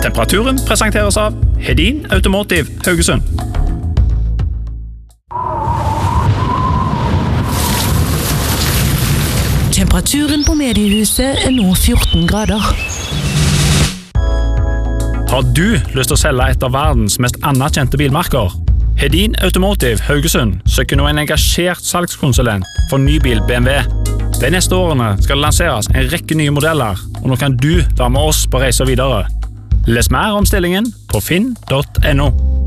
Temperaturen presenteres av Hedin Automotive Haugesund. Temperaturen på mediehuset nå 14 grader. Har du lyst til å selge et av verdens mest anerkjente bilmerker? Hedin Automotive Haugesund søker nå en engasjert salgskonsulent for nybil BMW. De neste årene skal det lanseres en rekke nye modeller, og nå kan du være med oss på reise videre. Les mer om stillingen på finn.no.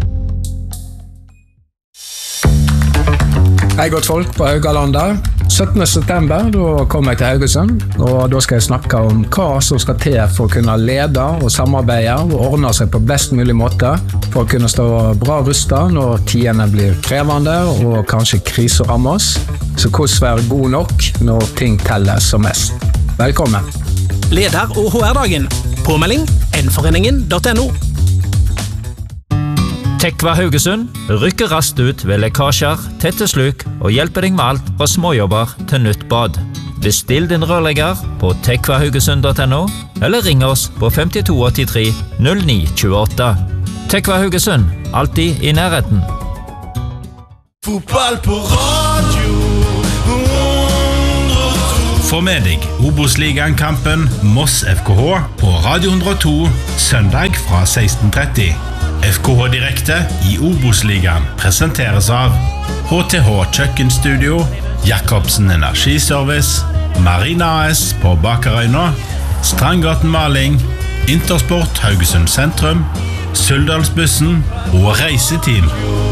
Hei godt folk på Haugalandet. 17. september, da kommer jeg til Haugesund, og da skal jeg snakke om hva som skal til for å kunne lede og samarbeide og ordne seg på best mulig måte for å kunne stå bra rustet når tidene blir krevende og kanskje kriser rammer oss. Så hvordan være god nok når ting teller som mest. Velkommen! Leder- og HR-dagen. Påmelding nforeningen.no. Tekva Haugesund rykker raskt ut ved lekkasjer, tette sluk og hjelper deg med alt fra småjobber til nytt bad. Bestill din rørlegger på tekvahaugesund.no eller ring oss på 5283 0928. Tekva Haugesund, alltid i nærheten. Fotball på radio. Få med deg Obos-ligaen-kampen Moss FKH på Radio 102 søndag fra 16:30. FKH Direkte i Obos-ligaen presenteres av HTH Kjøkkenstudio, Jakobsen Energiservice, Marina AS på Bakerøyna, Strandgaten Maling, Intersport Haugesund Sentrum, Suldalsbussen og Reiseteam.